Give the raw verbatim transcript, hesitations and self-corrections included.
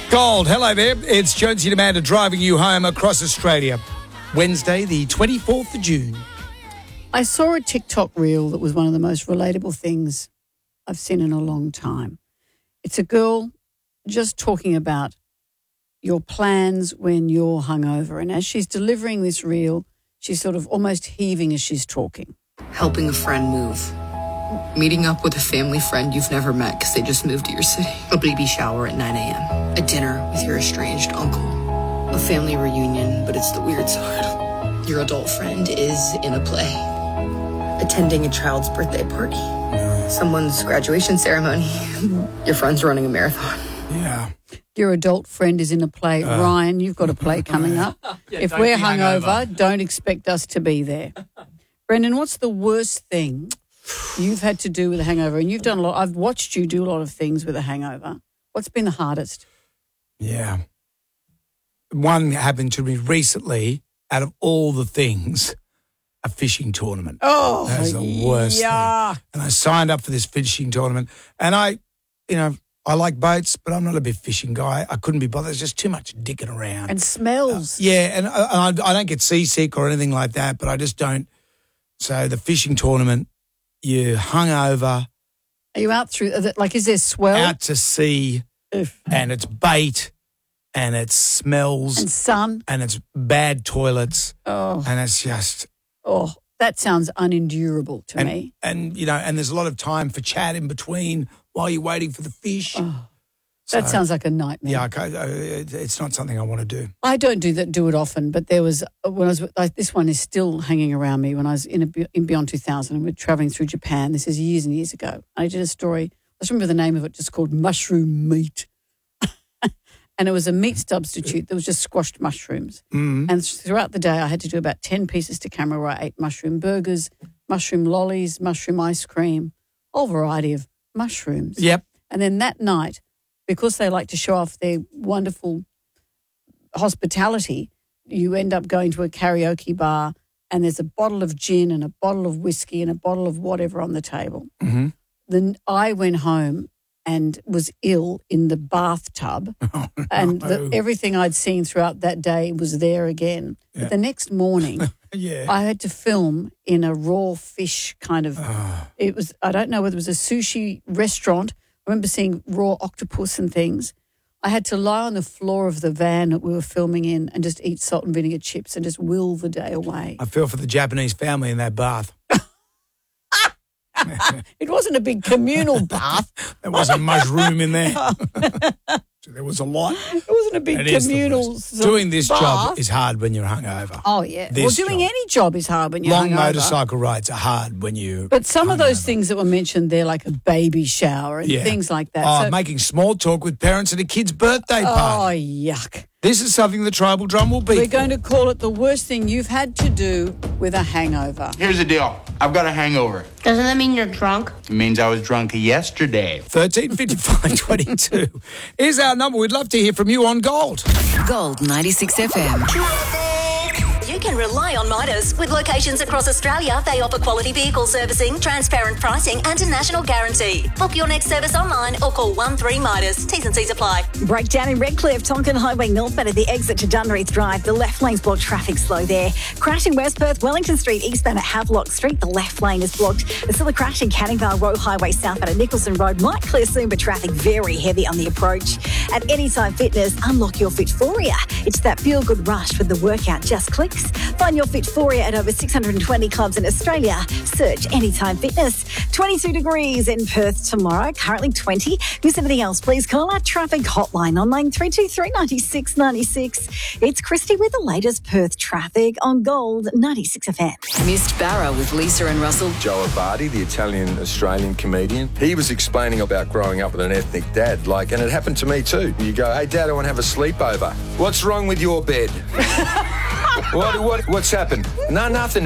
Gold, hello there. It's Jonesy and Amanda driving you home across Australia. Wednesday, the twenty-fourth of June. I saw a TikTok reel that was one of the most relatable things I've seen in a long time. It's a girl just talking about your plans when you're hungover. And as she's delivering this reel, she's sort of almost heaving as she's talking. Helping a friend move. Meeting up with a family friend you've never met because they just moved to your city. A baby shower at nine a.m. A dinner with your estranged uncle. A family reunion, but it's the weird side. Your adult friend is in a play. Attending a child's birthday party. Someone's graduation ceremony. Your friend's running a marathon. Yeah. Your adult friend is in a play. Uh, Ryan, you've got a play coming up. Yeah, if don't we're be hungover, hungover. don't expect us to be there. Brendan, what's the worst thing you've had to do with a hangover? And you've done a lot. I've watched you do a lot of things with a hangover. What's been the hardest? Yeah. One happened to me recently, out of all the things, a fishing tournament. Oh, That's the worst yeah. thing. And I signed up for this fishing tournament. And I, you know, I like boats, but I'm not a big fishing guy. I couldn't be bothered. There's just too much dicking around. And smells. Uh, yeah, and I, I don't get seasick or anything like that, but I just don't. So the fishing tournament, you hungover, Are you out through, like, is there swell? out to sea, Oof. and it's bait, and it smells, And sun? and it's bad toilets, Oh, and it's just, oh, that sounds unendurable to and, me. and you know, and there's a lot of time for chat in between while you're waiting for the fish. Oh, that So, sounds like a nightmare. Yeah, okay, uh, it's not something I want to do. I don't do that, do it often, but there was, when I was, like, this one is still hanging around me when I was in, a, in Beyond two thousand and we're traveling through Japan. This is years and years ago. I did a story, I just remember the name of it, just called Mushroom Meat. And it was a meat substitute that was just squashed mushrooms. Mm. And throughout the day, I had to do about ten pieces to camera where I ate mushroom burgers, mushroom lollies, mushroom ice cream, whole variety of mushrooms. Yep. And then that night, because they like to show off their wonderful hospitality, you end up going to a karaoke bar and there's a bottle of gin and a bottle of whiskey and a bottle of whatever on the table. Mm-hmm. Then I went home and was ill in the bathtub, Oh, and no. the, everything I'd seen throughout that day was there again. Yeah. But the next morning, Yeah. I had to film in a raw fish kind of, Oh. it was, I don't know whether it was a sushi restaurant. I remember seeing raw octopus and things. I had to lie on the floor of the van that we were filming in and just eat salt and vinegar chips and just will the day away. I feel for the Japanese family in that bath. It wasn't a big communal bath. There wasn't much room in there. There was a lot. It wasn't a big It is the communal worst. sort of Doing this bath. job is hard when you're hungover. Oh, yeah. This well, doing job. any job is hard when you're Long hungover. motorcycle rides are hard when you. But some of those hungover. things that were mentioned there, like a baby shower and Yeah. things like that. Oh, So- making small talk with parents at a kid's birthday oh, party. yuck. This is something the Tribal Drum will be. We're going to call it the worst thing you've had to do with a hangover. Here's the deal. I've got a hangover. Doesn't that mean you're drunk? It means I was drunk yesterday. thirteen fifty-five twenty-two is our number. We'd love to hear from you on Gold. Gold ninety-six F M. You can rely on Midas. With locations across Australia, they offer quality vehicle servicing, transparent pricing and a national guarantee. Book your next service online or call one three Midas. T's and C's apply. Breakdown in Redcliffe, Tonkin Highway northbound at the exit to Dunreath Drive. The left lane's blocked, traffic slow there. Crash in West Perth, Wellington Street eastbound at Havelock Street. The left lane is blocked. There's still a crash in Canning Vale Road Highway southbound at Nicholson Road. Might clear soon, but traffic very heavy on the approach. At Anytime Fitness, unlock your Fitforia. It's that feel-good rush with the workout just clicks. Find your Fitforia at over six hundred twenty clubs in Australia. Search Anytime Fitness. twenty-two degrees in Perth tomorrow, currently twenty. Miss anything else, please call our traffic hotline on nine three two three nine six nine six. It's Christy with the latest Perth traffic on Gold ninety-six F M. Missed Barra with Lisa and Russell. Joe Abadi, the Italian-Australian comedian, he was explaining about growing up with an ethnic dad, like, and it happened to me too. You go, hey, Dad, I want to have a sleepover. What's wrong with your bed? what, what, what's happened? No, nothing.